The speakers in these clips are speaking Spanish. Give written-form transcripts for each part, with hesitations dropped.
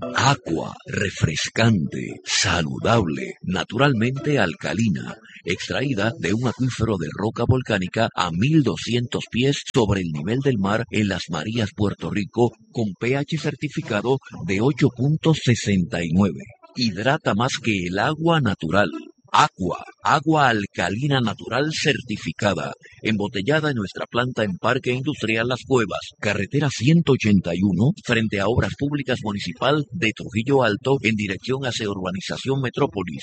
Agua refrescante, saludable, naturalmente alcalina, extraída de un acuífero de roca volcánica a 1200 pies sobre el nivel del mar en Las Marías, Puerto Rico, con pH certificado de 8.69. Hidrata más que el agua natural. Agua alcalina natural certificada, embotellada en nuestra planta en Parque Industrial Las Cuevas, carretera 181, frente a Obras Públicas Municipal de Trujillo Alto, en dirección hacia Urbanización Metrópolis,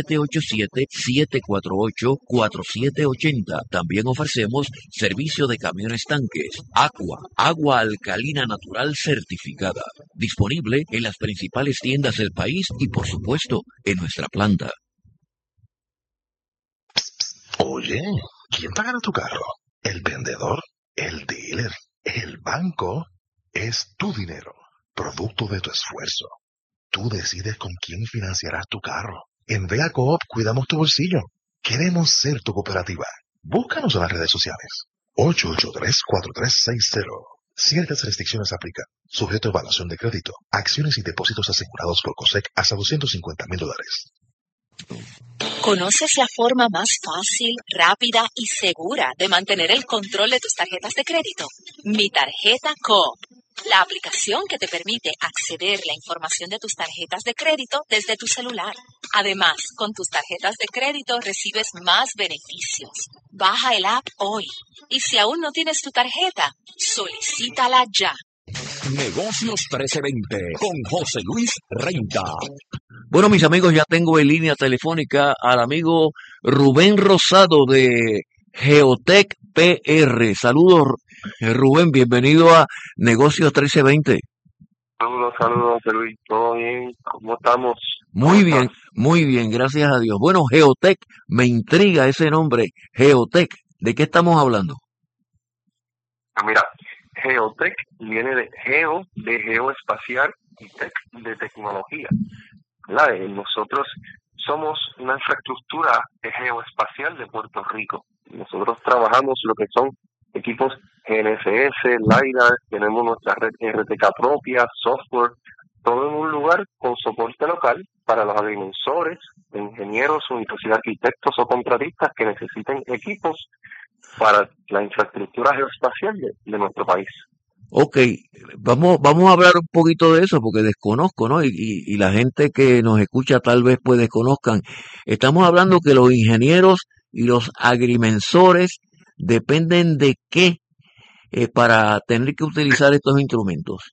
787-748-4780. También ofrecemos servicio de camiones tanques. Agua alcalina natural certificada, disponible en las principales tiendas del país y, por supuesto, en nuestra planta. Oye, ¿quién pagará tu carro? ¿El vendedor? ¿El dealer? ¿El banco? Es tu dinero, producto de tu esfuerzo. Tú decides con quién financiarás tu carro. En Vea Coop cuidamos tu bolsillo. Queremos ser tu cooperativa. Búscanos en las redes sociales. 883-4360. Ciertas restricciones aplican. Sujeto a evaluación de crédito. Acciones y depósitos asegurados por COSEC hasta $250,000. ¿Conoces la forma más fácil, rápida y segura de mantener el control de tus tarjetas de crédito? Mi Tarjeta Coop, la aplicación que te permite acceder a la información de tus tarjetas de crédito desde tu celular. Además, con tus tarjetas de crédito recibes más beneficios. Baja el app hoy. Y si aún no tienes tu tarjeta, solicítala ya. Negocios 1320 con José Luis Renta. Bueno, mis amigos, ya tengo en línea telefónica al amigo Rubén Rosado de Geotech PR. Saludos, Rubén, bienvenido a Negocios 1320. Saludos, José Luis. ¿Todo bien? ¿Cómo estamos? Muy bien, gracias a Dios. Bueno, Geotech, me intriga ese nombre, Geotech. ¿De qué estamos hablando? Mira, Geotech viene de geoespacial y tech de tecnología. Nosotros somos una infraestructura geoespacial de Puerto Rico. Nosotros trabajamos lo que son equipos GNSS, LiDAR, tenemos nuestra red RTK propia, software, todo en un lugar con soporte local para los agrimensores, ingenieros, inclusive arquitectos o contratistas que necesiten equipos para la infraestructura geoespacial de nuestro país. Ok, vamos a hablar un poquito de eso porque desconozco, ¿no? Y la gente que nos escucha tal vez pues desconozcan. Estamos hablando que los ingenieros y los agrimensores dependen de qué para tener que utilizar estos instrumentos.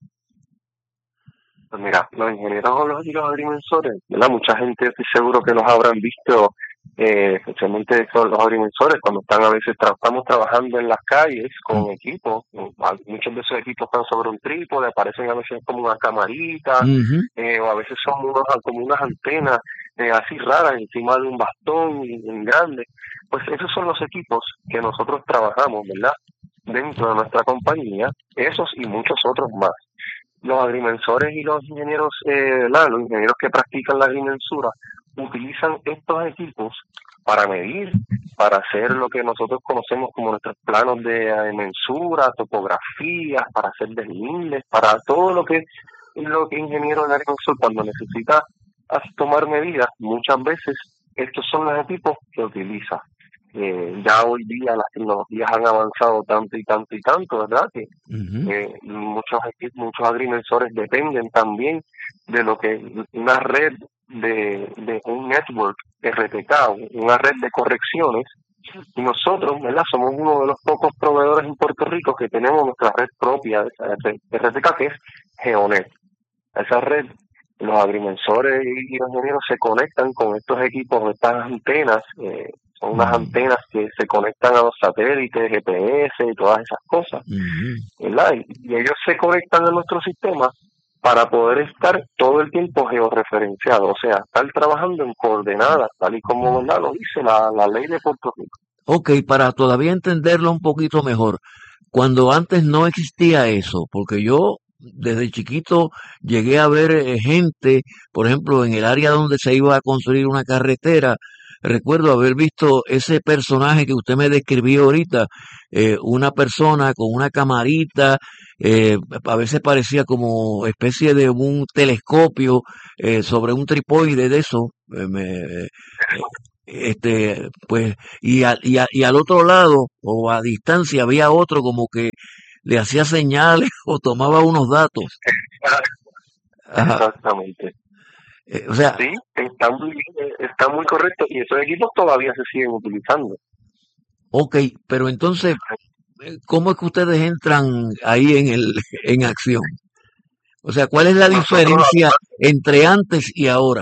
Pues mira, los ingenieros y los agrimensores, ¿verdad? Mucha gente estoy seguro que los habrán visto, especialmente son los agrimensores, cuando están a veces estamos trabajando en las calles con equipos, muchos de esos equipos están sobre un trípode, aparecen a veces como una camarita, o a veces son como unas antenas así raras encima de un bastón en grande. Pues esos son los equipos que nosotros trabajamos, ¿verdad? Dentro de nuestra compañía, esos y muchos otros más. Los agrimensores y los ingenieros, los ingenieros que practican la agrimensura, utilizan estos equipos para medir, para hacer lo que nosotros conocemos como nuestros planos de mensura, topografías, para hacer deslindes, para todo lo que ingeniero de agrimensor cuando necesita tomar medidas, muchas veces estos son los equipos que utiliza. Ya hoy día las tecnologías han avanzado tanto y tanto, ¿verdad? Que muchos agrimensores dependen también de lo que una red de un network RTK, una red de correcciones. Y nosotros, ¿verdad? Somos uno de los pocos proveedores en Puerto Rico que tenemos nuestra red propia de RTK, que es Geonet. Esa red, los agrimensores y los ingenieros se conectan con estos equipos, estas antenas, son unas antenas que se conectan a los satélites, GPS y todas esas cosas, ¿verdad? Y ellos se conectan a nuestro sistema para poder estar todo el tiempo georreferenciado, o sea, estar trabajando en coordenadas, tal y como, ¿verdad?, lo dice la ley de Puerto Rico. Ok, para todavía entenderlo un poquito mejor, cuando antes no existía eso, porque yo desde chiquito llegué a ver gente, por ejemplo, en el área donde se iba a construir una carretera, recuerdo haber visto ese personaje que usted me describió ahorita, una persona con una camarita, a veces parecía como especie de un telescopio sobre un tripoide de eso, pues, y al otro lado o a distancia había otro como que le hacía señales o tomaba unos datos. Ajá. Exactamente. O sea, Sí, está muy correcto y esos equipos todavía se siguen utilizando. ok, pero entonces, ¿cómo es que ustedes entran ahí en acción? O sea, ¿cuál es la diferencia entre antes y ahora?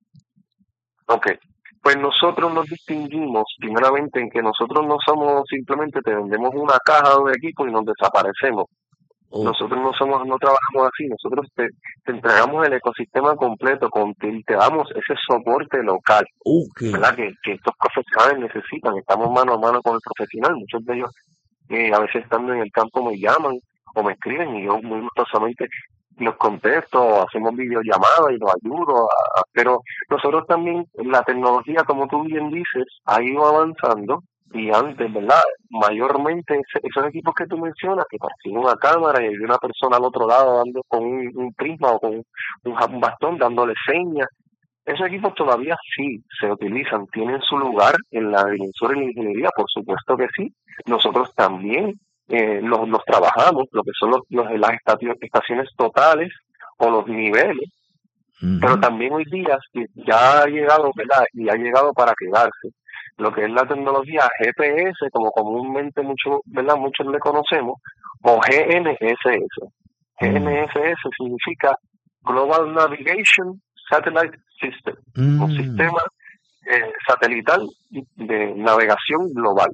Ok, pues nosotros nos distinguimos primeramente en que nosotros no somos simplemente te vendemos una caja de un equipo y nos desaparecemos. Oh, Nosotros no trabajamos así, nosotros te entregamos el ecosistema completo, te damos ese soporte local, ok. ¿verdad? Que estos profesionales necesitan. Estamos mano a mano con el profesional, muchos de ellos a veces estando en el campo me llaman o me escriben y yo muy gustosamente los contesto, hacemos videollamadas y los ayudo, pero nosotros también, la tecnología, como tú bien dices, ha ido avanzando y antes, ¿verdad? Mayormente esos equipos que tú mencionas, que parecían una cámara y hay una persona al otro lado dando con un prisma o con un bastón dándole señas, esos equipos todavía sí se utilizan, tienen su lugar en la agrimensura y la ingeniería, por supuesto que sí. Nosotros también los trabajamos, lo que son las estaciones totales o los niveles, pero también hoy día ya ha llegado, ¿verdad? Y ha llegado para quedarse. Lo que es la tecnología GPS, como comúnmente ¿verdad? Muchos le conocemos, o GNSS. GNSS significa Global Navigation Satellite System, un sistema satelital de navegación global.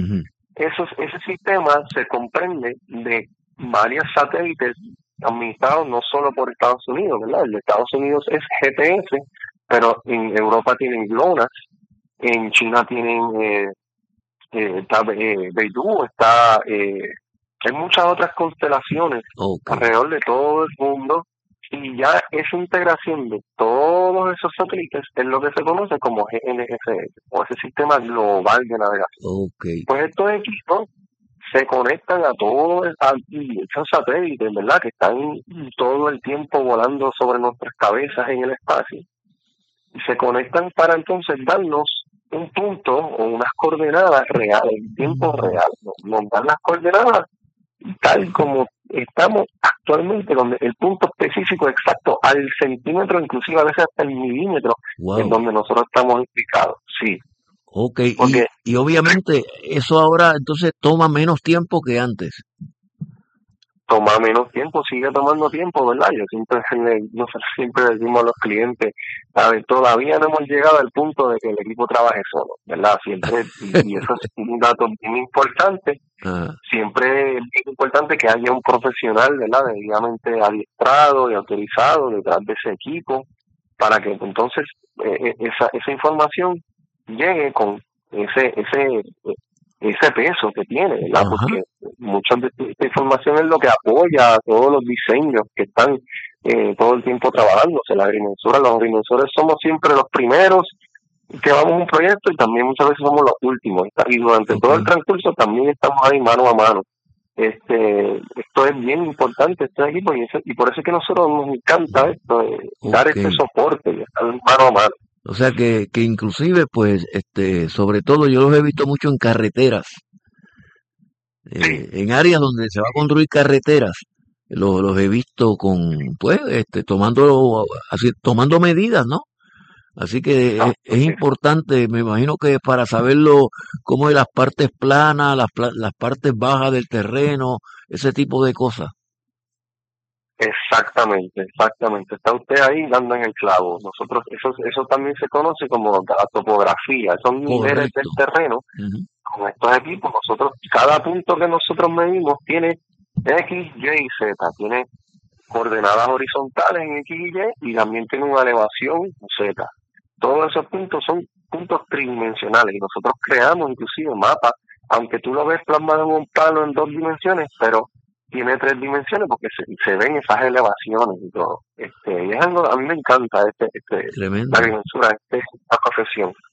Ese sistema se comprende de varios satélites administrados no solo por Estados Unidos, ¿verdad? El de Estados Unidos es GPS, pero en Europa tienen GLONASS, en China tienen está Beidou, hay muchas otras constelaciones alrededor de todo el mundo y ya esa integración de todos esos satélites es lo que se conoce como GNSS o ese sistema global de navegación. Pues estos equipos se conectan a todos esos satélites, ¿verdad? Que están todo el tiempo volando sobre nuestras cabezas en el espacio. Y se conectan para entonces darnos un punto o unas coordenadas reales, en tiempo real. Nos dan las coordenadas tal como estamos actualmente, donde el punto específico exacto al centímetro, inclusive a veces hasta el milímetro, en donde nosotros estamos ubicados. Sí. Ok, y obviamente eso ahora entonces toma menos tiempo que antes. Toma menos tiempo, sigue tomando tiempo, ¿verdad? Nosotros siempre decimos a los clientes, todavía no hemos llegado al punto de que el equipo trabaje solo, ¿verdad? Siempre, y eso es un dato bien importante, siempre es bien importante que haya un profesional, ¿verdad? Debidamente adiestrado y autorizado detrás de ese equipo, para que entonces esa información llegue con ese peso que tiene, ¿verdad? Porque mucha de esta información es lo que apoya a todos los diseños que están todo el tiempo trabajándose. Los agrimensores somos siempre los primeros que vamos a un proyecto y también muchas veces somos los últimos. Y durante todo el transcurso también estamos ahí mano a mano. Esto es bien importante, este equipo, y por eso es que a nosotros nos encanta esto, dar este soporte y estar mano a mano. O sea que inclusive, pues, sobre todo yo los he visto mucho en carreteras, en áreas donde se va a construir carreteras, los he visto tomando medidas, ¿no? Así que es importante, me imagino que para saberlo, cómo es las partes planas, las partes bajas del terreno, ese tipo de cosas. Exactamente. Está usted ahí dando en el clavo. Nosotros, eso también se conoce como la topografía, son niveles del terreno. Con estos equipos, cada punto que nosotros medimos tiene X, Y y Z, tiene coordenadas horizontales en X y Y también tiene una elevación Z. Todos esos puntos son puntos tridimensionales y nosotros creamos inclusive mapas, aunque tú lo ves plasmado en un plano en 2 dimensiones, pero tiene 3 dimensiones porque se ven esas elevaciones y todo. Y es algo, a mí me encanta la agrimensura, esta profesión.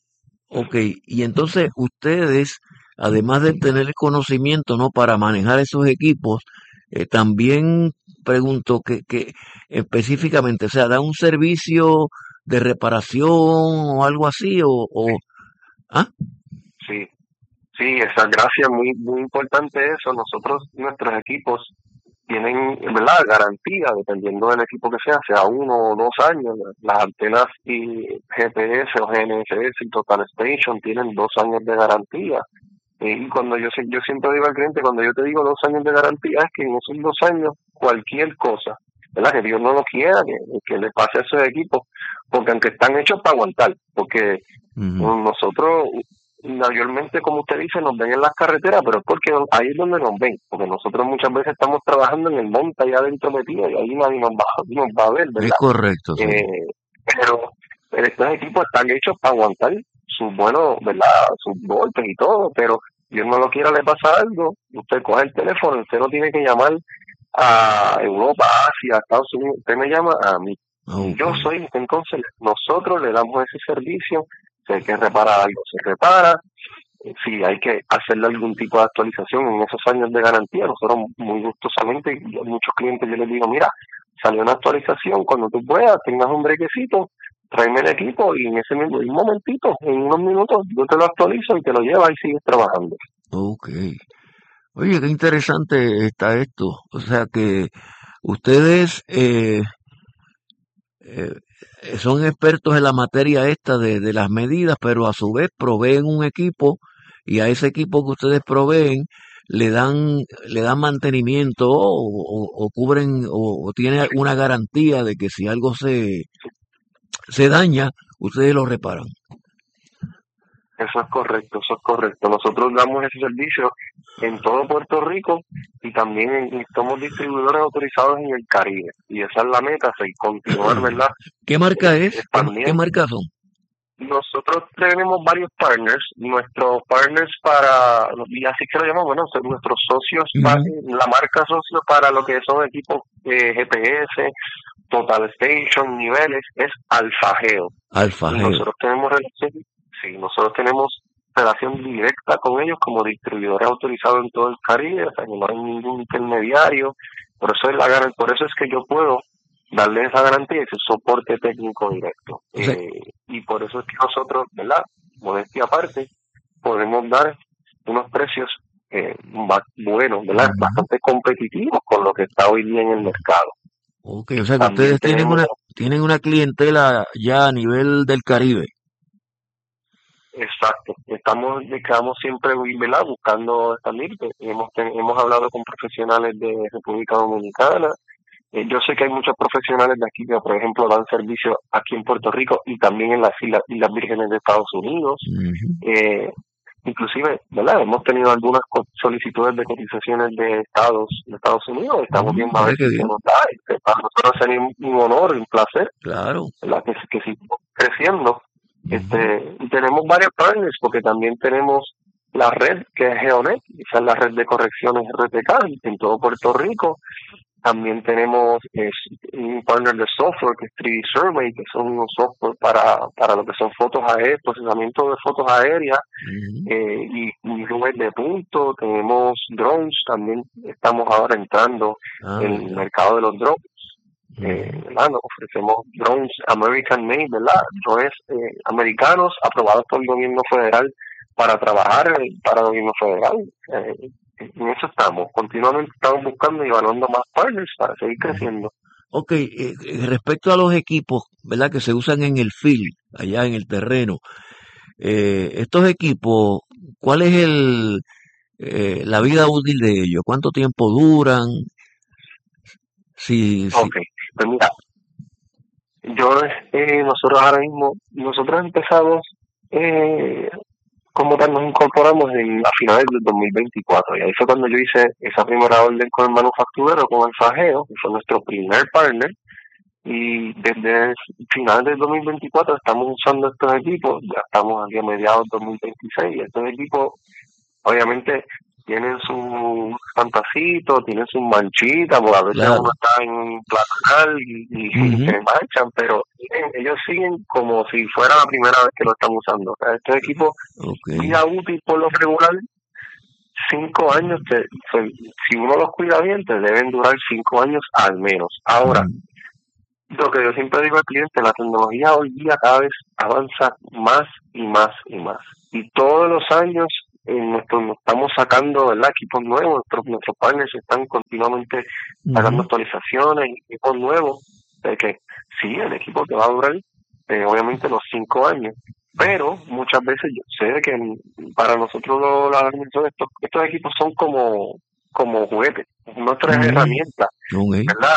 Ok, y entonces ustedes, además de tener el conocimiento, ¿no? Para manejar esos equipos, también pregunto que específicamente, o sea, ¿da un servicio de reparación o algo así? ¿Ah? Sí, sí, esa gracia muy muy importante eso. Nosotros, nuestros equipos tienen, ¿verdad? Garantía, dependiendo del equipo que sea 1 o 2 años. Las antenas y GPS o GNSS y Total Station tienen 2 años de garantía. Y cuando yo siempre digo al cliente, cuando yo te digo 2 años de garantía, es que en esos 2 años cualquier cosa, ¿verdad? Que Dios no lo quiera, que le pase a esos equipos, porque aunque están hechos para aguantar, porque Ujú. nosotros mayormente, como usted dice, nos ven en las carreteras, pero es porque ahí es donde nos ven, porque nosotros muchas veces estamos trabajando en el monte allá adentro metido y ahí nadie nos va a ver, Es ¿verdad? correcto, sí. Pero estos equipos están hechos para aguantar sus buenos, ¿verdad? Sus golpes y todo, pero Dios no lo quiera, le pasa algo, usted coge el teléfono, usted no tiene que llamar a Europa, Asia, Estados Unidos, usted me llama a mí. Y Ok. yo soy, entonces nosotros le damos ese servicio, si hay que reparar algo, se repara, si hay que hacerle algún tipo de actualización en esos años de garantía, nosotros muy gustosamente, y a muchos clientes yo les digo, mira, salió una actualización, cuando tú puedas, tengas un brequecito, tráeme el equipo y en ese mismo, un momentito, en unos minutos, yo te lo actualizo y te lo llevas y sigues trabajando. Ok. Oye, qué interesante está esto. O sea que ustedes eh, son expertos en la materia esta de las medidas, pero a su vez proveen un equipo y a ese equipo que ustedes proveen le dan mantenimiento o cubren o tiene una garantía de que si algo se daña, ustedes lo reparan. Eso es correcto, eso es correcto. Nosotros damos ese servicio en todo Puerto Rico y también somos distribuidores autorizados en el Caribe. Y esa es la meta, continuar, ¿verdad? ¿Qué marca es? ¿Qué Expandiendo. marca son? Nosotros tenemos varios partners, nuestros partners para, y así que lo llamamos, bueno, son nuestros socios, Ujú. la marca socio para lo que son equipos GPS, Total Station, niveles, es Alfageo. Y Alfajeo. nosotros tenemos relación directa con ellos como distribuidores autorizados en todo el Caribe, o sea que no hay ningún intermediario, por eso es que yo puedo darle esa garantía y ese soporte técnico directo. O sea, Y por eso es que nosotros, ¿verdad? Modestia aparte, podemos dar unos precios buenos, ¿verdad? ujú. Bastante competitivos con lo que está hoy día en el mercado. Ok, o sea que También ustedes tenemos, tienen una clientela ya a nivel del Caribe. exacto, quedamos siempre, ¿verdad? Buscando expandir. Hemos hablado con profesionales de República Dominicana. Yo sé que hay muchos profesionales de aquí que, por ejemplo, dan servicio aquí en Puerto Rico y también en las Islas Vírgenes de Estados Unidos. Ujú. Eh, Inclusive, ¿verdad? Hemos tenido algunas solicitudes de cotizaciones de Estados Unidos. Estamos viendo a ver Mira qué si se bien, nos da. Para nosotros sería un honor, un placer, claro. ¿verdad? Que sigamos creciendo. Ujú. Y tenemos varios partners porque también tenemos la red que es Geonet, esa es la red de correcciones RTK en todo Puerto Rico. También tenemos un partner de software que es 3D Survey, que son unos software para lo que son fotos aéreas, procesamiento de fotos aéreas Ujú. y nubes de punto. Tenemos drones, también estamos ahora entrando Ah, en el ya. mercado de los drones. Ujú. ¿Verdad? Nos ofrecemos drones American Made, ¿verdad? Drones americanos aprobados por el gobierno federal para trabajar para el gobierno federal. En eso estamos. Continuamente estamos buscando y evaluando más partners para seguir Ujú. creciendo. Ok, respecto a los equipos, ¿verdad? Que se usan en el field, allá en el terreno, estos equipos, ¿cuál es la vida útil de ellos? ¿Cuánto tiempo duran? Si, Ok, pues mira, nosotros empezamos, eh, como tal, nos incorporamos a finales del 2024 y ahí fue cuando yo hice esa primera orden con el manufacturero, con el Fajeo, que fue nuestro primer partner, y desde finales del 2024 estamos usando estos equipos, ya estamos aquí a mediados del 2026 y estos equipos obviamente tienen su fantacito, tienen sus manchitas, porque a veces claro. uno está en un platanal y Ujú. se manchan, pero ellos siguen como si fuera la primera vez que lo están usando. O sea, estos equipos, vida útil por lo regular, 5 años, si uno los cuida bien, te deben durar 5 años al menos. Ahora, lo que yo siempre digo al cliente, la tecnología hoy día cada vez avanza más y más y más. Y todos los años nos estamos sacando, ¿verdad?, equipos nuevos. Nuestros partners están continuamente sacando actualizaciones, equipos nuevos, de que sí, el equipo te va a durar obviamente los 5 años. Pero muchas veces yo sé que para nosotros estos equipos son como juguetes, nuestras herramientas, ¿verdad?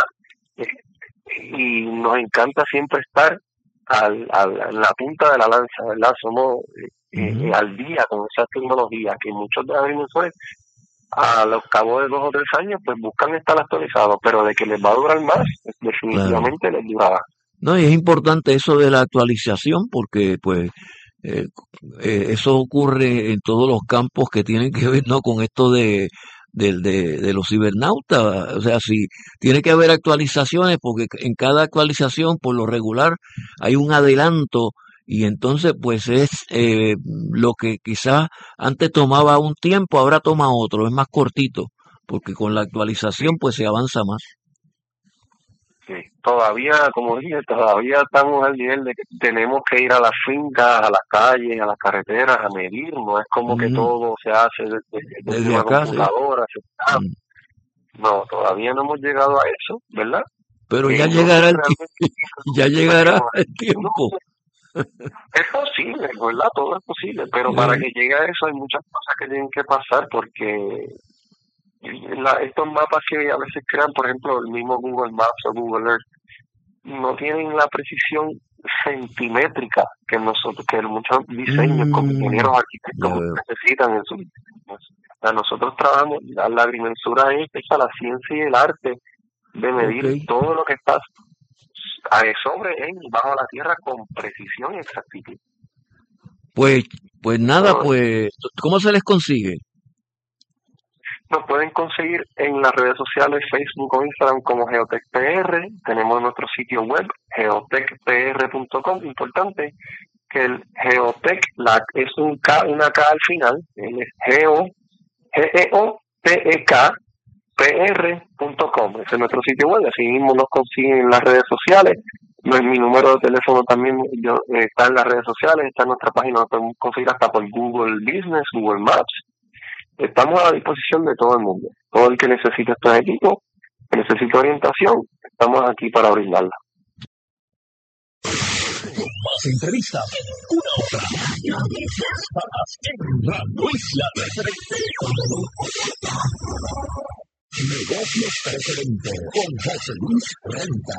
Y nos encanta siempre estar a la punta de la lanza, ¿verdad? Somos al día con esa tecnología que muchos de los agrimensores a los cabos de 2 o 3 años pues buscan estar actualizados, pero de que les va a durar más, definitivamente les durará. No, y es importante eso de la actualización porque pues eso ocurre en todos los campos que tienen que ver, ¿no?, con esto de los cibernautas. O sea, si tiene que haber actualizaciones, porque en cada actualización por lo regular hay un adelanto, y entonces pues es lo que quizás antes tomaba un tiempo, ahora toma otro, es más cortito, porque con la actualización pues se avanza más. Sí, todavía, como dije, todavía estamos al nivel de que tenemos que ir a las fincas, a las calles, a las carreteras a medir. No es como que todo se hace desde una acá, computadora. No, todavía no hemos llegado a eso, ¿verdad? Pero ya llegará el tiempo. Es posible, ¿verdad? Todo es posible, pero para que llegue a eso hay muchas cosas que tienen que pasar, porque estos mapas que a veces crean, por ejemplo, el mismo Google Maps o Google Earth, no tienen la precisión centimétrica que muchos diseños como ingenieros arquitectos necesitan en su. Nosotros trabajamos, la agrimensura es la ciencia y el arte de medir todo lo que está bajo la tierra con precisión y exactitud. Pues nada, pues, ¿cómo se les consigue? Nos pueden conseguir en las redes sociales, Facebook o Instagram como GeotechPR. Tenemos nuestro sitio web, geotechpr.com. Importante que el Geotech es una K al final, es geotechpr.com. Ese es nuestro sitio web, así mismo nos consiguen en las redes sociales. Mi número de teléfono también está en las redes sociales, está en nuestra página, nos podemos conseguir hasta por Google Business, Google Maps. Estamos a la disposición de todo el mundo. Todo el que necesite estos equipos, que necesite orientación, estamos aquí para brindarla. Más entrevistas, una hora. En Radio Isla 1320. Negocios 1320 con José Luis Renta.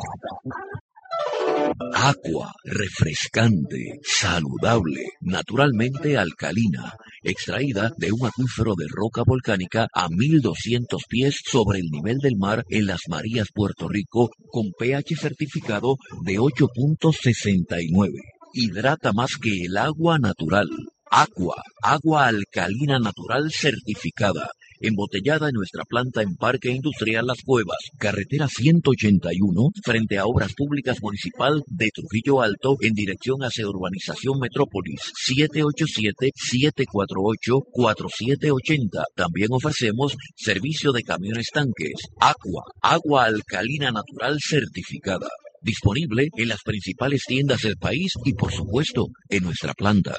Agua refrescante, saludable, naturalmente alcalina, extraída de un acuífero de roca volcánica a 1200 pies sobre el nivel del mar en Las Marías, Puerto Rico, con pH certificado de 8.69. Hidrata más que el agua natural. Agua alcalina natural certificada, embotellada en nuestra planta en Parque Industrial Las Cuevas, carretera 181, frente a Obras Públicas Municipal de Trujillo Alto, en dirección hacia Urbanización Metrópolis, 787-748-4780. También ofrecemos servicio de camiones tanques. Agua alcalina natural certificada, disponible en las principales tiendas del país y, por supuesto, en nuestra planta.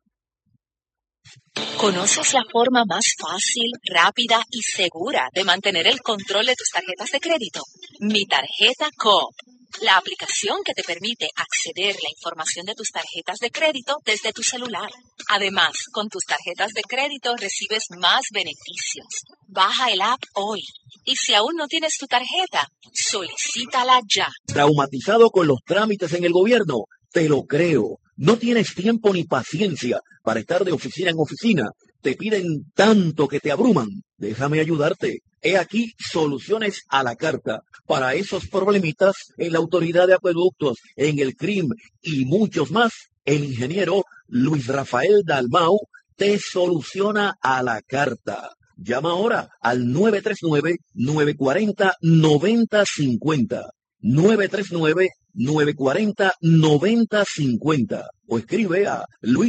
¿Conoces la forma más fácil, rápida y segura de mantener el control de tus tarjetas de crédito? Mi Tarjeta Coop, la aplicación que te permite acceder a la información de tus tarjetas de crédito desde tu celular. Además, con tus tarjetas de crédito recibes más beneficios. Baja el app hoy. Y si aún no tienes tu tarjeta, solicítala ya. ¿Traumatizado con los trámites en el gobierno? Te lo creo. No tienes tiempo ni paciencia para estar de oficina en oficina. Te piden tanto que te abruman. Déjame ayudarte. He aquí soluciones a la carta para esos problemitas en la Autoridad de Acueductos, en el CRIM y muchos más. El ingeniero Luis Rafael Dalmau te soluciona a la carta. Llama ahora al 939-940-9050. 940-9050 o escribe a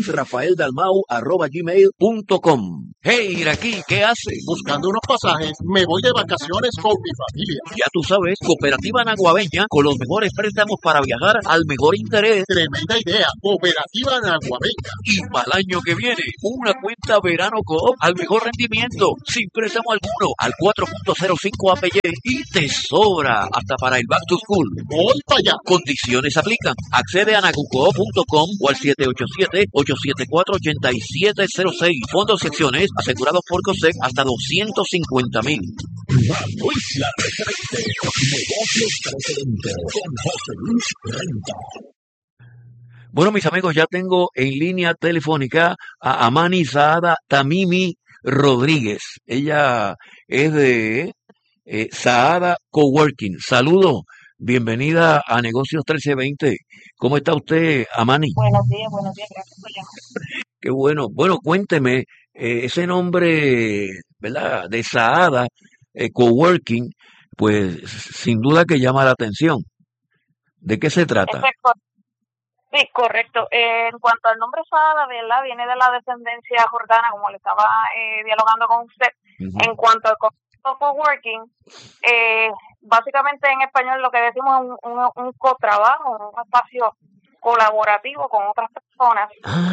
luisrafaeldalmau@gmail.com. Hey, Iraquí, ¿qué hace? Buscando unos pasajes, me voy de vacaciones con mi familia. Ya tú sabes, Cooperativa Naguabeña, con los mejores préstamos para viajar al mejor interés. Tremenda idea, Cooperativa Naguabeña. Y para el año que viene, una cuenta Verano Coop al mejor rendimiento, sin préstamo alguno, al 4.05 APY y te sobra hasta para el Back to School. Voy para allá. Condiciones aplican. Accede a nagucoop.com o al 787-874-8706. Fondos y acciones asegurados por COSEC hasta 250,000. Radio Isla 1320. Negocios 1320. Con José Luis Renta. Bueno, mis amigos, ya tengo en línea telefónica a Amani Saada Tamimi Rodríguez. Ella es de Saada Coworking. Saludos, bienvenida a Negocios 1320. ¿Cómo está usted, Amani? Buenos días, gracias por llamar. Qué bueno. Bueno, cuénteme, ese nombre, ¿verdad? De Saada Coworking, pues sin duda que llama la atención. ¿De qué se trata? Sí, correcto. En cuanto al nombre Saada, ¿verdad? Viene de la descendencia jordana, como le estaba dialogando con usted. En cuanto al concepto coworking, básicamente en español lo que decimos es un cotrabajo, un espacio colaborativo con otras personas.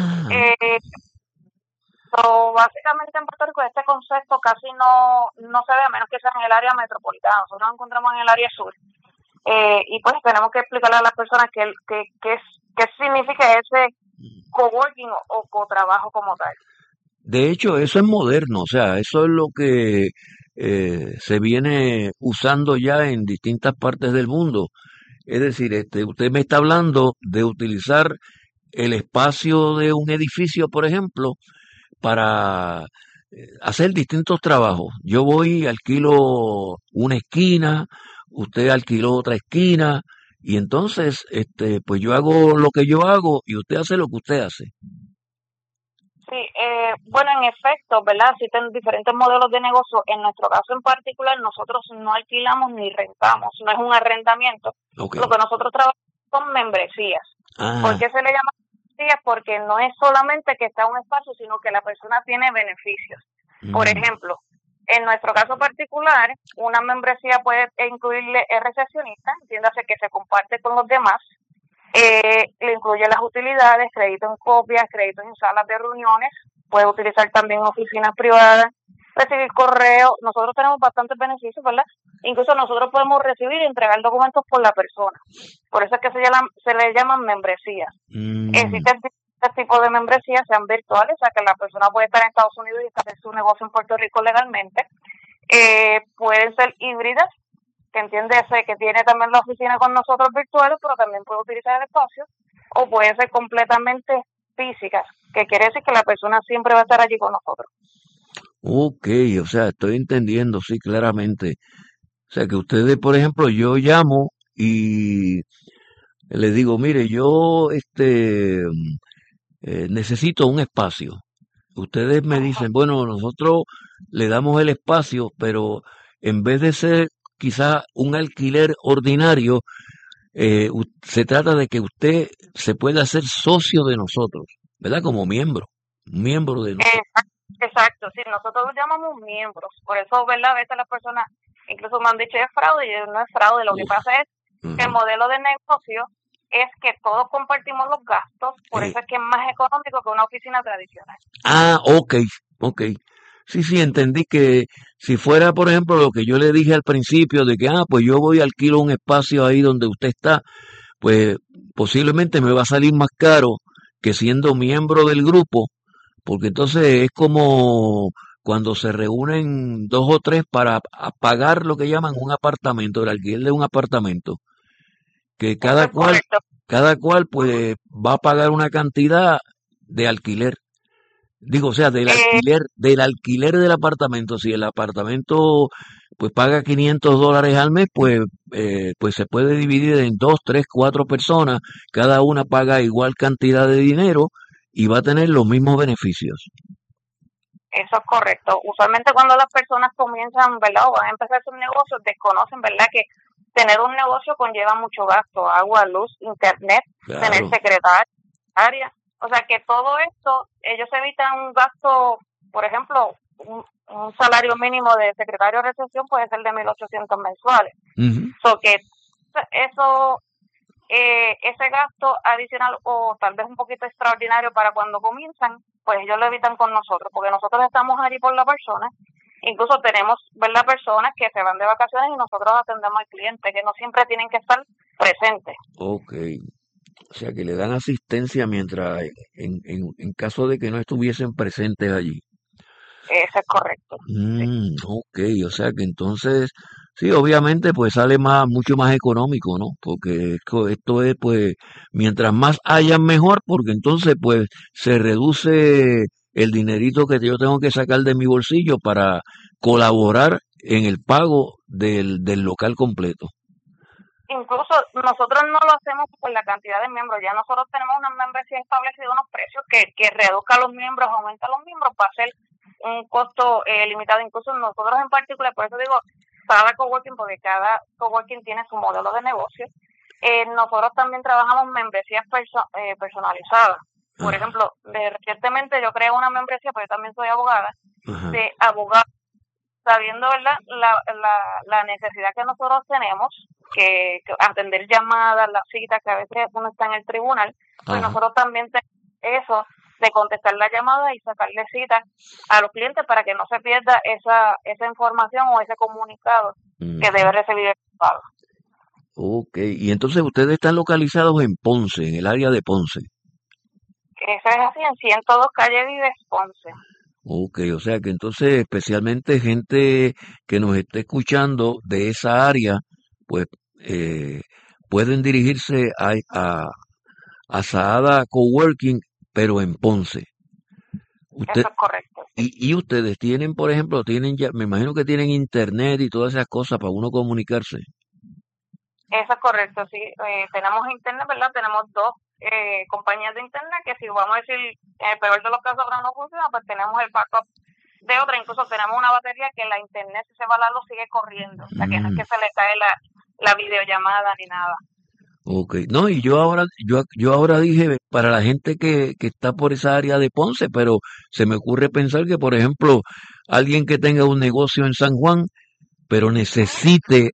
Básicamente en Puerto Rico este concepto casi no se ve, a menos que sea en el área metropolitana. Nosotros nos encontramos en el área sur. Y pues tenemos que explicarle a las personas qué significa ese coworking o cotrabajo como tal. De hecho, eso es moderno, o sea, eso es lo que se viene usando ya en distintas partes del mundo. Es decir, usted me está hablando de utilizar el espacio de un edificio, por ejemplo, para hacer distintos trabajos. Yo voy, alquilo una esquina, usted alquiló otra esquina, y entonces, pues yo hago lo que yo hago y usted hace lo que usted hace. Sí, bueno, en efecto, ¿verdad? Existen diferentes modelos de negocio. En nuestro caso en particular, nosotros no alquilamos ni rentamos, no es un arrendamiento. Okay. Lo que nosotros trabajamos son membresías. ¿Por qué se le llama membresías? Porque no es solamente que está un espacio, sino que la persona tiene beneficios. Por ejemplo, en nuestro caso particular, una membresía puede incluirle el recepcionista, entiéndase que se comparte con los demás, le incluye las utilidades, crédito en copias, crédito en salas de reuniones, puede utilizar también oficinas privadas, recibir correo. Nosotros tenemos bastantes beneficios, ¿verdad? Incluso nosotros podemos recibir y entregar documentos por la persona. Por eso es que se le llaman membresías. Existen este tipo de membresías, sean virtuales, o sea que la persona puede estar en Estados Unidos y hacer su negocio en Puerto Rico legalmente. Pueden ser híbridas, que entiéndese que tiene también la oficina con nosotros virtuales, pero también puede utilizar el espacio, o pueden ser completamente físicas, que quiere decir que la persona siempre va a estar allí con nosotros. Ok, o sea, estoy entendiendo, sí, claramente. O sea, que ustedes, por ejemplo, yo llamo y le digo, mire, yo necesito un espacio. Ustedes me dicen, bueno, nosotros le damos el espacio, pero en vez de ser quizá un alquiler ordinario, se trata de que usted se pueda hacer socio de nosotros, ¿verdad? Como miembro de nosotros. Exacto, sí, nosotros los llamamos miembros. Por eso, ¿verdad? A veces las personas incluso me han dicho es fraude, y no es fraude. Lo que pasa es que el modelo de negocio es que todos compartimos los gastos, por eso es que es más económico que una oficina tradicional. Ok. Sí, entendí que si fuera, por ejemplo, lo que yo le dije al principio de que, pues yo voy a alquilo un espacio ahí donde usted está, pues posiblemente me va a salir más caro que siendo miembro del grupo, porque entonces es como cuando se reúnen 2 o 3 para pagar lo que llaman un apartamento, el alquiler de un apartamento, que cada cual pues va a pagar una cantidad de alquiler. Digo, o sea, del alquiler del apartamento. Si el apartamento pues paga $500 al mes, pues se puede dividir en 2, 3, 4 personas, cada una paga igual cantidad de dinero y va a tener los mismos beneficios. Eso es correcto. Usualmente cuando las personas comienzan, ¿verdad? O van a empezar sus negocios, desconocen, ¿verdad? Que tener un negocio conlleva mucho gasto, agua, luz, internet, tener secretaria. O sea que todo esto, ellos evitan un gasto, por ejemplo, un salario mínimo de secretario de recepción puede ser de 1.800 mensuales. So que eso, ese gasto adicional o tal vez un poquito extraordinario para cuando comienzan, pues ellos lo evitan con nosotros, porque nosotros estamos allí por la persona. Incluso tenemos, ¿verdad?, personas que se van de vacaciones y nosotros atendemos al cliente, que no siempre tienen que estar presentes. Okay. O sea, que le dan asistencia mientras, en caso de que no estuviesen presentes allí. Eso es correcto. Sí. Ok, o sea que entonces, sí, obviamente pues sale mucho más económico, ¿no? Porque esto es pues, mientras más hayan mejor, porque entonces pues se reduce el dinerito que yo tengo que sacar de mi bolsillo para colaborar en el pago del local completo. Incluso nosotros no lo hacemos por la cantidad de miembros, ya nosotros tenemos una membresía establecida, unos precios que reduzca a los miembros, aumenta a los miembros para hacer un costo limitado. Incluso nosotros en particular, por eso digo, cada coworking, porque cada coworking tiene su modelo de negocio. Nosotros también trabajamos membresías personalizadas. Por ejemplo, recientemente yo creé una membresía, porque yo también soy abogada, de abogados, sabiendo, ¿verdad?, la necesidad que nosotros tenemos, que atender llamadas, las citas, que a veces uno está en el tribunal, pues nosotros también tenemos eso de contestar la llamada y sacarle citas a los clientes para que no se pierda esa información o ese comunicado que debe recibir el abogado. Ok, y entonces ustedes están localizados en Ponce, en el área de Ponce. Eso es así, en 102 Calle Vives, Ponce. Ok, o sea que entonces especialmente gente que nos esté escuchando de esa área, pues pueden dirigirse a Saada Coworking, pero en Ponce. Eso es correcto. Y ustedes tienen, por ejemplo, me imagino que tienen internet y todas esas cosas para uno comunicarse. Eso es correcto, sí. Tenemos internet, ¿verdad? Tenemos dos compañías de internet que, si vamos a decir, en el peor de los casos ahora no funciona, pues tenemos el backup de otra. Incluso tenemos una batería que la internet, si se va la luz, sigue corriendo. O sea, que no es que se le cae la videollamada ni nada. Ok, no, y yo ahora dije para la gente que está por esa área de Ponce, pero se me ocurre pensar que, por ejemplo, alguien que tenga un negocio en San Juan, pero necesite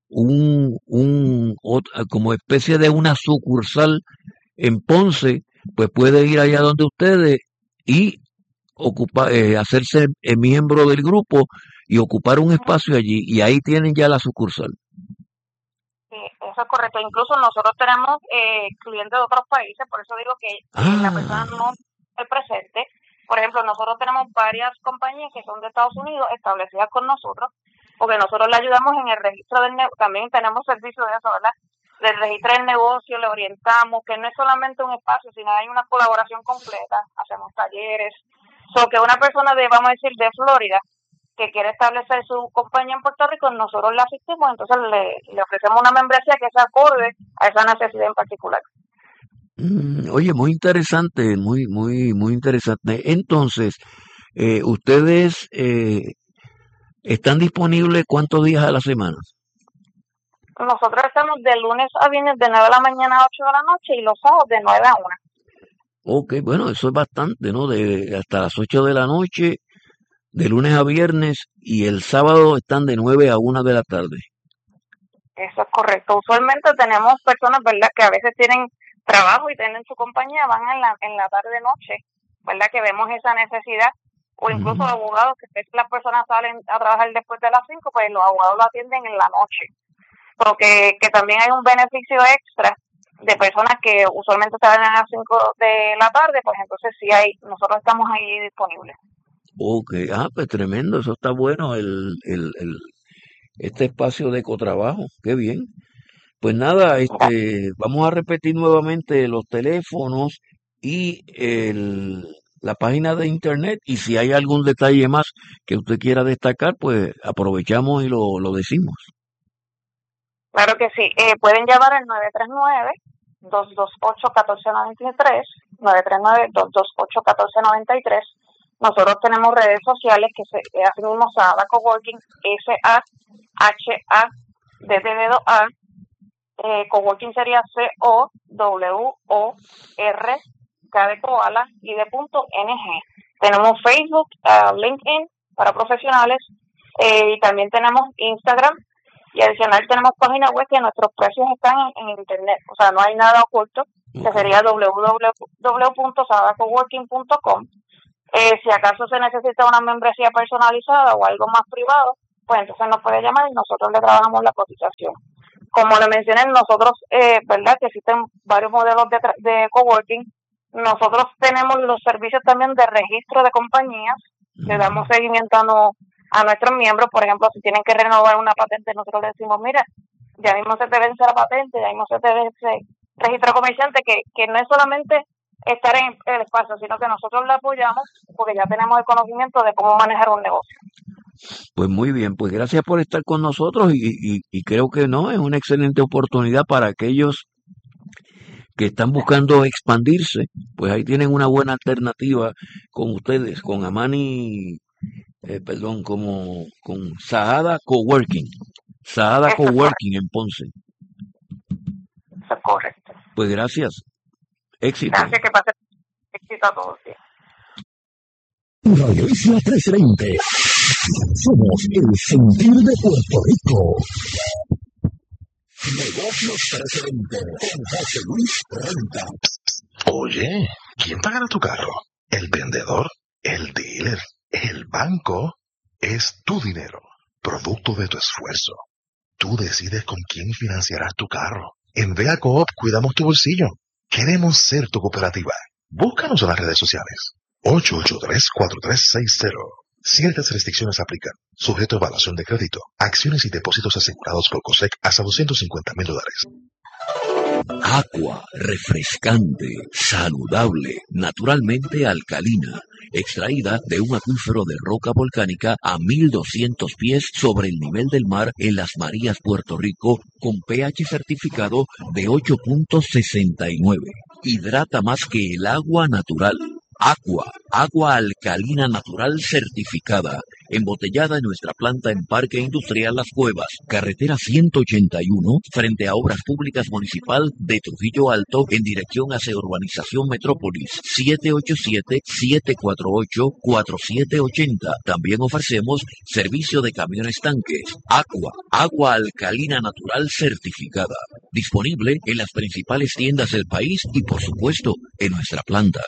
como especie de una sucursal en Ponce, pues puede ir allá donde ustedes y hacerse miembro del grupo y ocupar un espacio allí, y ahí tienen ya la sucursal. Sí, eso es correcto. Incluso nosotros tenemos clientes de otros países, por eso digo que la persona no es presente. Por ejemplo, nosotros tenemos varias compañías que son de Estados Unidos establecidas con nosotros, porque nosotros le ayudamos en el registro del negocio. También tenemos servicio de eso, ¿verdad? Del registro del negocio, le orientamos, que no es solamente un espacio, sino hay una colaboración completa. Hacemos talleres. Que una persona vamos a decir, de Florida, que quiere establecer su compañía en Puerto Rico, nosotros la asistimos, entonces le ofrecemos una membresía que se acorde a esa necesidad en particular. Oye, muy interesante, muy, muy, muy interesante. Entonces, ¿ustedes están disponibles cuántos días a la semana? Nosotros estamos de lunes a viernes de 9 de la mañana a 8 de la noche y los sábados de 9 a 1. Ok, bueno, eso es bastante, ¿no? Hasta las 8 de la noche, de lunes a viernes, y el sábado están de 9 a 1 de la tarde. Eso es correcto. Usualmente tenemos personas, ¿verdad?, que a veces tienen trabajo y tienen su compañía, van en la tarde-noche, ¿verdad?, que vemos esa necesidad. O incluso abogados, que las personas salen a trabajar después de las 5, pues los abogados lo atienden en la noche. Porque que también hay un beneficio extra de personas que usualmente salen a las 5 de la tarde, pues entonces sí nosotros estamos ahí disponibles. Ok, pues tremendo, eso está bueno, este espacio de cotrabajo, qué bien. Pues nada, vamos a repetir nuevamente los teléfonos y la página de internet, y si hay algún detalle más que usted quiera destacar, pues aprovechamos y lo decimos. Claro que sí, pueden llamar al 939-228-1493, 939-228-1493. Nosotros tenemos redes sociales que hacen Saada Coworking, SAHA, Coworking sería COWOR, de koala y de .ng. Tenemos Facebook, LinkedIn para profesionales, y también tenemos Instagram, y adicional tenemos página web que nuestros precios están en internet, o sea, no hay nada oculto, que sería www.sahadacoworking.com. Si acaso se necesita una membresía personalizada o algo más privado, pues entonces nos puede llamar y nosotros le trabajamos la cotización. Como le mencioné, nosotros, verdad que existen varios modelos de coworking. Nosotros tenemos los servicios también de registro de compañías, le damos seguimiento a nuestros miembros. Por ejemplo, si tienen que renovar una patente, nosotros les decimos, mira, ya mismo se te vence la patente, ya mismo se te vence registro comerciante, que no es solamente estar en el espacio, sino que nosotros le apoyamos porque ya tenemos el conocimiento de cómo manejar un negocio. Pues muy bien, pues gracias por estar con nosotros y creo que no, es una excelente oportunidad para aquellos que están buscando expandirse, pues ahí tienen una buena alternativa con ustedes, con Amani, con Sahada Coworking, Sahada Coworking en Ponce. Eso es correcto. Pues gracias, éxito. Gracias, que pase éxito a todos. Radio Isla 1320. Somos el sentir de Puerto Rico. Negocios 1320 con José Luis Renta. Oye, ¿quién pagará tu carro? ¿El vendedor? ¿El dealer? ¿El banco? Es tu dinero, producto de tu esfuerzo. Tú decides con quién financiarás tu carro. En Vea Coop cuidamos tu bolsillo. Queremos ser tu cooperativa. Búscanos en las redes sociales. 883-4360. Ciertas restricciones aplican. Sujeto a evaluación de crédito. Acciones y depósitos asegurados por COSEC hasta $250,000. Agua refrescante, saludable, naturalmente alcalina, extraída de un acuífero de roca volcánica a 1200 pies sobre el nivel del mar en Las Marías, Puerto Rico, con pH certificado de 8.69. Hidrata más que el agua natural. Agua alcalina natural certificada, embotellada en nuestra planta en Parque Industrial Las Cuevas, carretera 181, frente a Obras Públicas Municipal de Trujillo Alto, en dirección hacia Urbanización Metrópolis, 787-748-4780. También ofrecemos servicio de camiones tanques. Agua alcalina natural certificada, disponible en las principales tiendas del país y, por supuesto, en nuestra planta.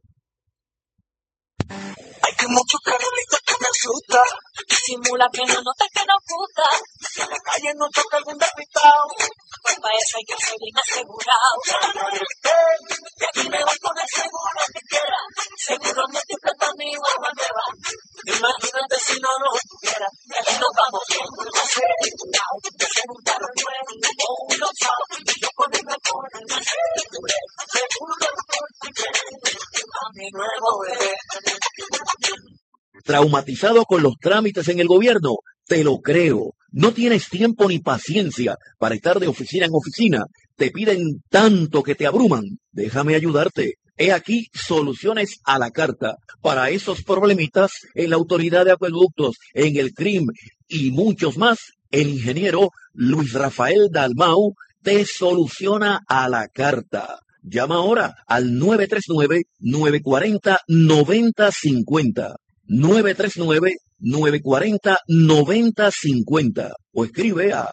Hay que mucho carolito que me asusta. Simula que no nota que nos gusta. Si en la calle no toca algún despistado, Pues para eso hay que ser bien asegurado. y aquí me voy con el seguro que quiera. Seguro multiplata mi guagua nueva. Imagínate si no lo tuviera. Y aquí nos vamos bien, asegurado. De ser un carro nuevo o un usado. Yo con el mejor en la seguro. Seguro porque a mi nuevo bebé. ¿Traumatizado con los trámites en el gobierno? Te lo creo. No tienes tiempo ni paciencia para estar de oficina en oficina. Te piden tanto que te abruman. Déjame ayudarte. He aquí soluciones a la carta para esos problemitas en la Autoridad de Acueductos, en el CRIM y muchos más. El ingeniero Luis Rafael Dalmau te soluciona a la carta. Llama ahora al 939-940-9050. 939-940-9050 o escribe a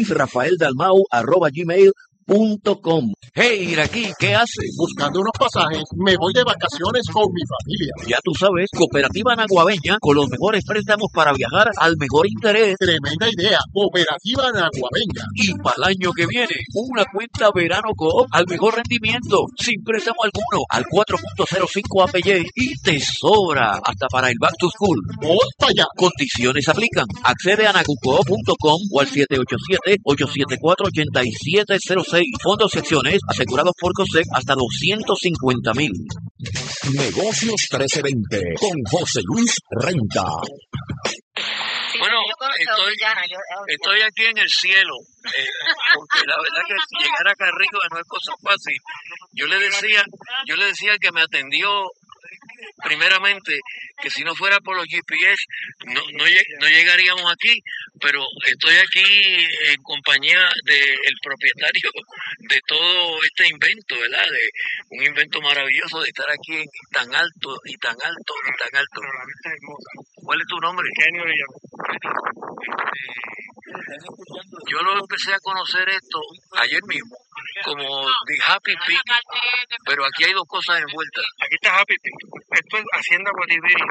luisrafaeldalmau@gmail.com. Hey, Iraquí, ¿qué haces? Buscando unos pasajes, me voy de vacaciones con mi familia. Ya tú sabes, Cooperativa Naguabeña, con los mejores préstamos para viajar al mejor interés. Tremenda idea, Cooperativa Naguabeña. Y para el año que viene, una cuenta Verano Coop al mejor rendimiento, sin préstamo alguno, al 4.05 APY y te sobra hasta para el Back to School. Voy para allá. Condiciones aplican. Accede a nagucoop.com o al 787-874-8706. Fondos secciones asegurados por COSEC hasta $250,000. Negocios 1320 con José Luis Renta. Bueno, estoy aquí en el cielo, porque la verdad que llegar acá arriba no es cosa fácil. Yo le decía al que me atendió primeramente que si no fuera por los GPS no llegaríamos aquí, pero estoy aquí en compañía del propietario de todo este invento, ¿verdad? De un invento maravilloso de estar aquí tan alto y tan alto y tan alto. ¿Cuál es tu nombre? Genio de Yo lo empecé a conocer esto ayer mismo, como The Happy Pig, pero aquí hay dos cosas envueltas. Aquí está Happy Pig. Esto es Hacienda Guatibiri.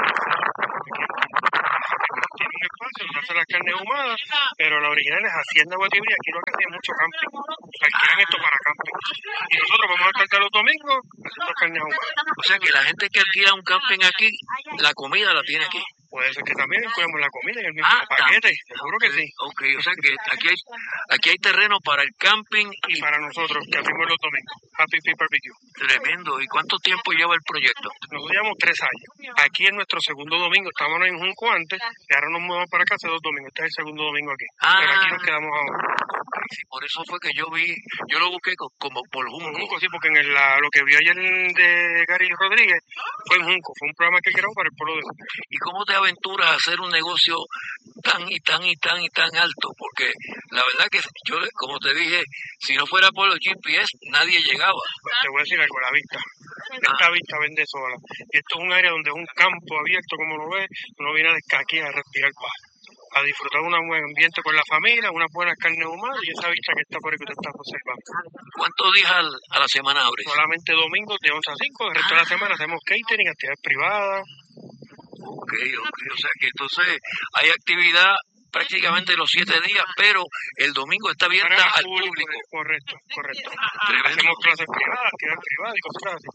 Tiene un espacio donde hacen las carnes ahumadas, pero la original es Hacienda Guatibiri. Aquí lo que hacen es mucho camping. Alquilan esto para camping. Y nosotros vamos a alquilar los domingos haciendo carnes ahumadas. O sea que la gente que alquila un camping aquí, la comida la tiene aquí. Puede ser que también incluyamos la comida en el mismo paquete, seguro que sí. Ok, o sea que aquí hay terreno para el camping y para nosotros, que hacemos los domingos. Happy Pig Barbecue. Tremendo. ¿Y cuánto tiempo lleva el proyecto? Nosotros llevamos 3 años. Aquí es nuestro segundo domingo. Estábamos en Junco antes, y ahora nos mudamos para acá hace 2 domingos. Este es el segundo domingo aquí. Pero aquí nos quedamos ahora. Sí, por eso fue que yo lo busqué como por Junco. Sí, porque en lo que vi ayer de Gary Rodríguez fue en Junco. Fue un programa que grabó para el pueblo de Junco. ¿Y cómo te aventuras a hacer un negocio tan alto? Porque la verdad que yo, como te dije, si no fuera por los GPS, nadie llegaba. Te voy a decir algo, la vista. Esta vista vende sola. Y esto es un área donde es un campo abierto, como lo ves. Uno viene aquí a respirar paz, a disfrutar de un buen ambiente con la familia, unas buenas carnes humanas y esa vista que está por ahí que usted está observando. ¿Cuántos días a la semana abres? Solamente domingos de 11 a 5, el resto de la semana hacemos catering, actividades privadas. Ok, o sea que entonces hay actividad prácticamente los 7 días, pero el domingo está abierta al público. Correcto. Hacemos clases privadas, actividades privadas y cosas así.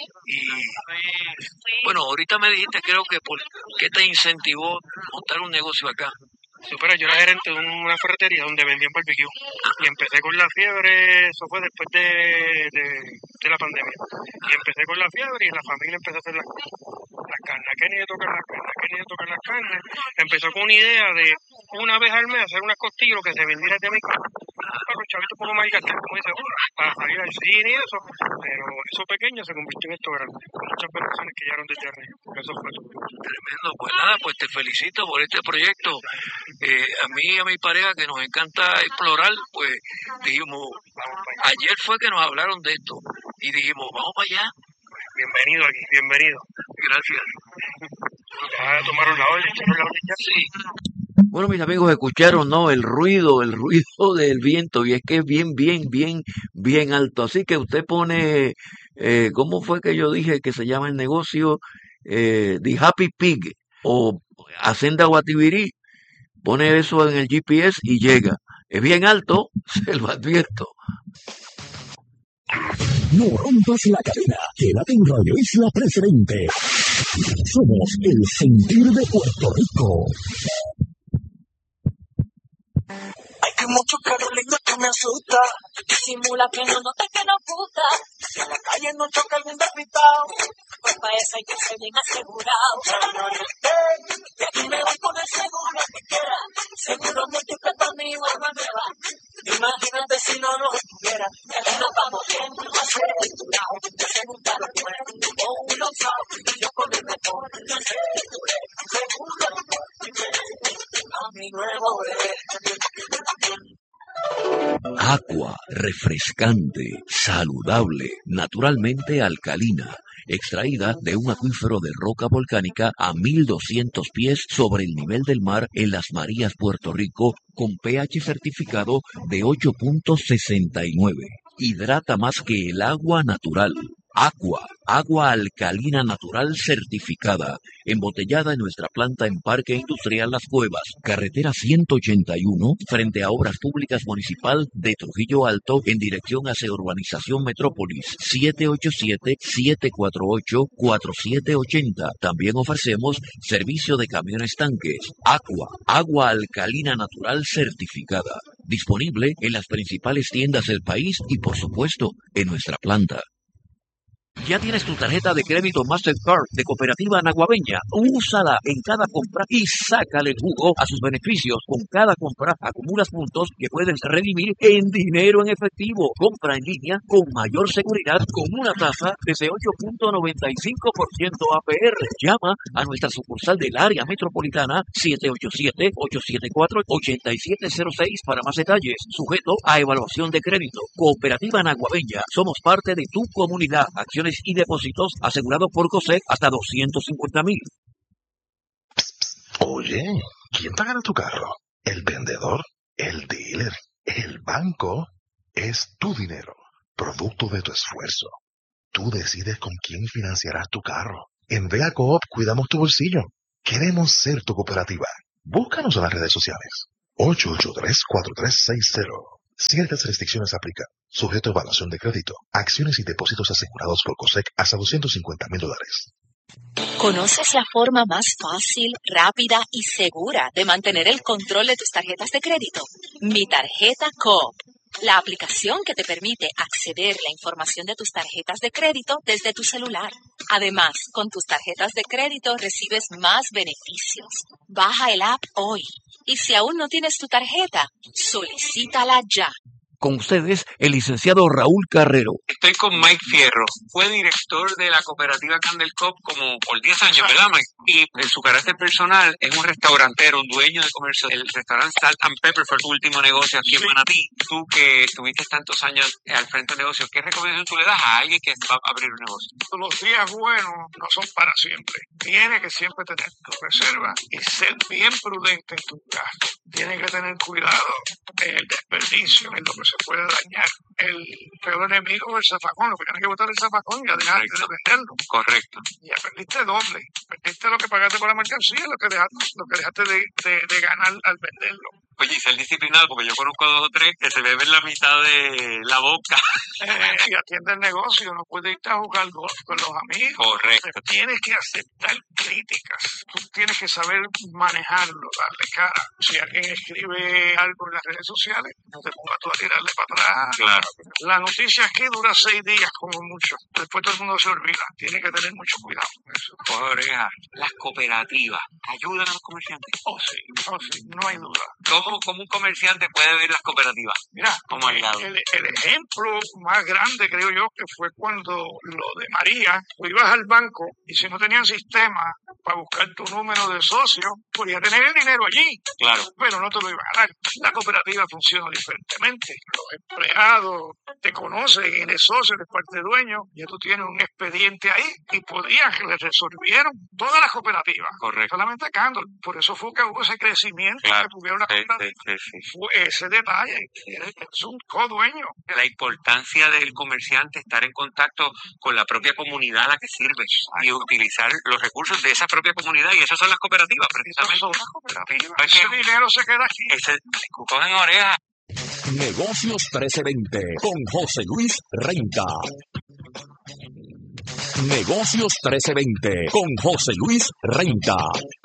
Y bueno, ahorita me dijiste, creo que ¿qué te incentivó montar un negocio acá? Pero yo era gerente de una ferretería donde vendían barbecue y empecé con la fiebre, eso fue después de la pandemia. Y empecé con la fiebre y la familia empezó a hacer las carnes. ¿A qué ni de tocar las carnes? Empezó con una idea de una vez al mes hacer unas costillas que se vendiera de mi casa. Para los chavitos un poco más gastar, como dice, para salir al cine y eso. Pero eso pequeño se convirtió en esto grande. Muchas personas que llegaron desde arriba. Eso fue todo. Tremendo. Pues nada, pues te felicito por este proyecto. A mí y a mi pareja que nos encanta explorar, pues dijimos, ayer fue que nos hablaron de esto y dijimos, vamos para allá. Bienvenido aquí, bienvenido. Gracias. ¿Tomaron la orden? Ya? Sí. Bueno, mis amigos, escucharon, ¿no? El ruido del viento, y es que es bien alto. Así que usted pone, ¿cómo fue que yo dije que se llama el negocio? The Happy Pig o Hacienda Guatibiri. Pone eso en el GPS y llega. Es bien alto, se lo advierto. No rompas la cadena. Quédate en Radio Isla Presidente. Somos el sentir de Puerto Rico. Hay que mucho Carolina que me asusta. Disimula que no note que nos gusta. Si en la calle no choca algún despistado, pues para eso hay que ser bien asegurado. Y aquí me voy con el seguro que quiera. Seguro múltiple para mi alma nueva. Imagínate si no lo tuviera. Y aquí nos vamos bien, no va a ser titulado. De segunda a la nueva, o uno sabe. Yo con el mejor, yo sé que tú eres. Seguro a mi nuevo bebé. Aqua, refrescante, saludable, naturalmente alcalina, extraída de un acuífero de roca volcánica a 1200 pies sobre el nivel del mar en Las Marías, Puerto Rico, con pH certificado de 8.69. Hidrata más que el agua natural. Aqua, agua alcalina natural certificada, embotellada en nuestra planta en Parque Industrial Las Cuevas, carretera 181, frente a Obras Públicas Municipal de Trujillo Alto, en dirección hacia Urbanización Metrópolis, 787-748-4780. También ofrecemos servicio de camiones tanques. Aqua, agua alcalina natural certificada, disponible en las principales tiendas del país y, por supuesto, en nuestra planta. ¿Ya tienes tu tarjeta de crédito Mastercard de Cooperativa Naguabeña? Úsala en cada compra y sácale el jugo a sus beneficios. Con cada compra acumulas puntos que puedes redimir en dinero en efectivo. Compra en línea con mayor seguridad con una tasa desde 8.95% APR. Llama a nuestra sucursal del área metropolitana 787-874-8706 para más detalles. Sujeto a evaluación de crédito. Cooperativa Naguabeña. Somos parte de tu comunidad. Acciones y depósitos asegurados por COSEC hasta 250,000. Oye, ¿quién pagará tu carro? ¿El vendedor? ¿El dealer? ¿El banco? Es tu dinero, producto de tu esfuerzo. Tú decides con quién financiarás tu carro. En Vega Coop cuidamos tu bolsillo. Queremos ser tu cooperativa. Búscanos en las redes sociales. 883-4360. Ciertas restricciones aplican. Sujeto a evaluación de crédito. Acciones y depósitos asegurados por COSEC hasta $250,000. ¿Conoces la forma más fácil, rápida y segura de mantener el control de tus tarjetas de crédito? Mi Tarjeta Coop. La aplicación que te permite acceder a la información de tus tarjetas de crédito desde tu celular. Además, con tus tarjetas de crédito recibes más beneficios. Baja el app hoy. Y si aún no tienes tu tarjeta, solicítala ya. Con ustedes, el licenciado Raúl Carrero. Estoy con Mike Fierro. Fue director de la cooperativa Candelcop como por 10 años, ¿verdad, Mike? Y en su carácter personal es un restaurantero, un dueño de comercio. El restaurante Salt and Pepper fue su último negocio aquí en Manatí. Tú que tuviste tantos años al frente del negocio, ¿qué recomendación tú le das a alguien que va a abrir un negocio? Los días buenos no son para siempre. Tienes que siempre tener tu reserva y ser bien prudente en tus gastos. Tienes que tener cuidado en el desperdicio, en lo que se puede dañar. El peor enemigo es el zafacón. Lo que tienes que botar el zafacón y ya dejar de venderlo. Correcto. Ya perdiste doble. Perdiste lo que pagaste por la mercancía, lo que dejaste de ganar al venderlo. Oye, y ser disciplinado, porque yo conozco 2 o 3 que se beben la mitad de la boca. Y atiende el negocio, no puedes irte a jugar golf con los amigos. Correcto. Tienes que aceptar críticas. Tú tienes que saber manejarlo, darle cara. Si alguien escribe algo en las redes sociales, no te pongas tú a tirarle para atrás. Claro. La noticia aquí dura 6 días como mucho. Después todo el mundo se olvida. Tiene que tener mucho cuidado con eso. Oreja, las cooperativas ayudan a los comerciantes. Oh, sí, no hay duda. ¿Cómo un comerciante puede ver las cooperativas? Mira, como el ejemplo más grande, creo yo, que fue cuando lo de María, tú ibas al banco y si no tenían sistema para buscar tu número de socio, podías tener el dinero allí. Claro. Pero no te lo iban a dar. La cooperativa funciona diferentemente. Los empleados te conocen, eres socio, eres parte dueño, ya tú tienes un expediente ahí y que le resolvieron todas las cooperativas. Correcto. Solamente Candle. Por eso fue que hubo ese crecimiento, claro, que tuvieron una cooperativa. Sí. Fue ese detalle. Es un codueño. La importancia del comerciante estar en contacto con la propia comunidad a la que sirve y utilizar los recursos de esa propia comunidad, y esas son las cooperativas, precisamente. Son las cooperativas. Ese dinero se queda aquí. Cogen orejas. Negocios 1320 con José Luis Renta. Negocios 1320 con José Luis Renta.